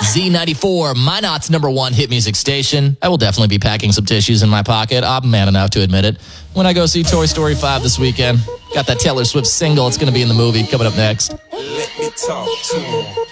Z94, Minot's #1 hit music station. I will definitely be packing some tissues in my pocket. I'm man enough to admit it. When I go see Toy Story 5 this weekend, got that Taylor Swift single. It's going to be in the movie coming up next. Let me talk to him.